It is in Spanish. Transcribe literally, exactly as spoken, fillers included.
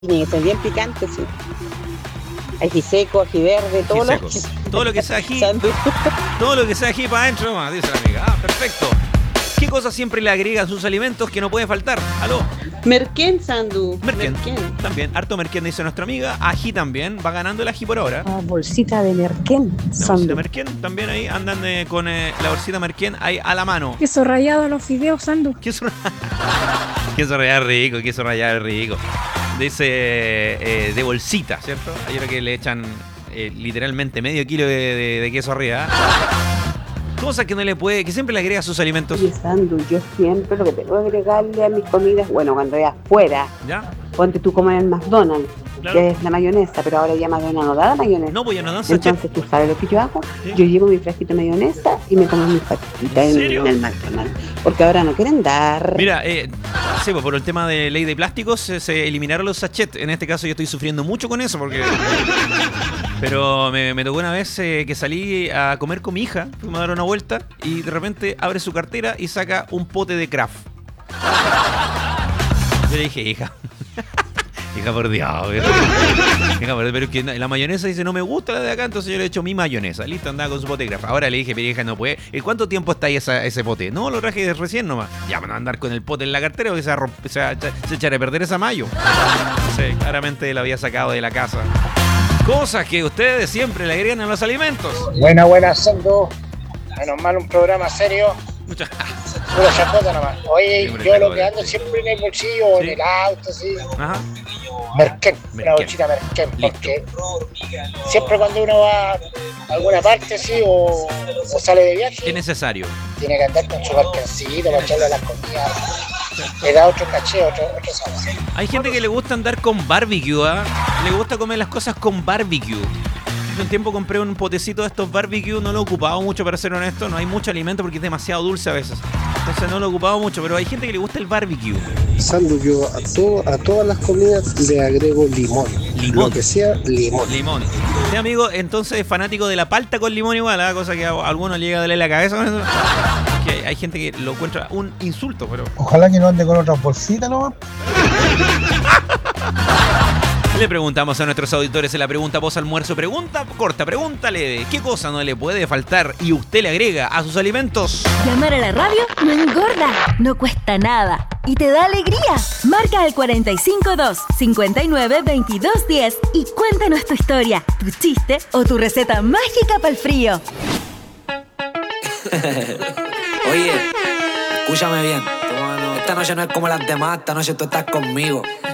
Tiene que ser bien picante, sí. Ají seco, ají verde, todo Ají lo seco. que Todo lo que sea ají, Sandu. todo lo que sea ají para adentro nomás, dice la amiga. Ah, perfecto. ¿Qué cosas siempre le agrega a sus alimentos que no puede faltar? Aló. Merquén, Sandu. Merquén. También, harto merquén, dice nuestra amiga. Ají también, va ganando el ají por ahora. Ah, bolsita de merquén, La bolsita Sandu. merquén, también ahí andan eh, con eh, la bolsita merquén ahí a la mano. Queso rallado a los fideos, Sandu. Queso, queso rallado rico, queso rallado rico. Dice eh, de bolsita, ¿cierto? Hay una que le echan eh, literalmente medio kilo de, de, de queso arriba. Cosas que no le puede, que siempre le agrega a sus alimentos. Oye, Sandu, yo siempre lo que tengo que agregarle a mis comidas, bueno, cuando voy afuera, ¿Ya? ponte tú como en el McDonald's, Claro. que es la mayonesa, pero ahora ya McDonald's no da la mayonesa. No, pues ya no dan sachet. Entonces, tú sabes lo que yo hago, ¿Sí? yo llevo mi frasquito de mayonesa y me como mis patitas ¿En en, serio? en el McDonald's, porque ahora no quieren dar. Mira, eh, sí, pues por el tema de ley de plásticos se, se eliminaron los sachets. En este caso yo estoy sufriendo mucho con eso porque... Pero me, me tocó una vez eh, que salí a comer con mi hija, fuimos a dar una vuelta y de repente abre su cartera y saca un pote de Kraft. Yo le dije, hija... Hija, por Dios. Hija, por Dios, pero es que la mayonesa dice, no me gusta la de acá, entonces yo le he hecho mi mayonesa. Listo, andaba con su pote de Kraft. Ahora le dije, pero hija, no puede. ¿En cuánto tiempo está ahí esa, ese pote? No, lo traje de recién nomás. Ya, van a andar con el pote en la cartera porque se, va a romp- se, va a echar- se echará a perder esa mayo. Sí, claramente la había sacado de la casa. Cosas que ustedes siempre le agregan a los alimentos. Buena, buena, Sandu. Menos mal un programa serio. Muchas Pura chacota nomás. Oye, Siempre yo lo chacota. que ando siempre en el bolsillo o Sí. en el auto, así. Ajá. Merquén, Merquén. una bolsita merquén. Listo. Porque siempre cuando uno va a alguna parte, así, o, o sale de viaje, Es necesario. tiene que andar con su merquencito para echarle a las comidas. Le da otro caché, otro, otro sabor. Hay gente que le gusta andar con barbecue, ¿ah? Le gusta comer las cosas con barbecue. Hace un tiempo compré un potecito de estos barbecue, no lo he ocupado mucho, para ser honesto. No hay mucho alimento porque es demasiado dulce a veces. Entonces no lo he ocupado mucho, pero hay gente que le gusta el barbecue. Sandu, yo a, todo, a todas las comidas le agrego limón. Limón. Lo que sea, limón. Limón. Sí, amigo, entonces es fanático de la palta con limón igual, ¿ah? Cosa que a algunos le llega a doler la cabeza con eso. Que hay, hay gente que lo encuentra un insulto, pero... Ojalá que no ande con otras bolsitas nomás. Le preguntamos a nuestros auditores en la pregunta post almuerzo, pregunta corta, pregunta leve, ¿qué cosa no le puede faltar y usted le agrega a sus alimentos? Llamar a la radio no engorda, no cuesta nada y te da alegría. Marca al cuatro cinco dos, cinco nueve, veintidós diez y cuéntanos tu historia, tu chiste o tu receta mágica para el frío. Oye, escúchame bien. Esta noche no es como las demás, esta noche tú estás conmigo.